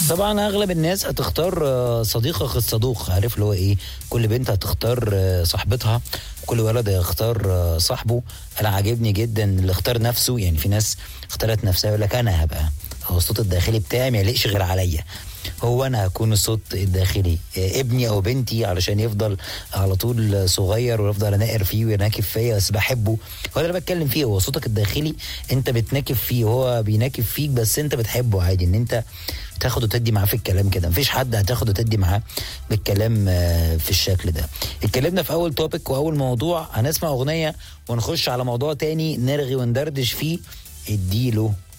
طبعا اغلب الناس هتختار صديقك الصدوق، عارف اللي هو ايه؟ كل بنت هتختار صاحبتها، كل ولد هيختار صاحبه. انا عاجبني جدا اللي اختار نفسه، يعني في ناس اختارت نفسها يقول لك انا هبقى هو الصوت الداخلي بتاعي ما يليقش غير عليا، هو انا هكون الصوت الداخلي ابني او بنتي علشان يفضل على طول صغير ويفضل اناقر فيه ويناكف فيا بس بحبه. هو ده اللي بتكلم فيه، هو صوتك الداخلي انت بتناكف فيه وهو بيناكف فيك بس انت بتحبه عادي، ان انت تاخد وتدي معاه في الكلام كده. مفيش حد هتاخد وتدي معاه بالكلام في الشكل ده. اتكلمنا في اول توبيك واول موضوع، هنسمع اغنيه ونخش على موضوع تاني نرغي وندردش فيه. اديله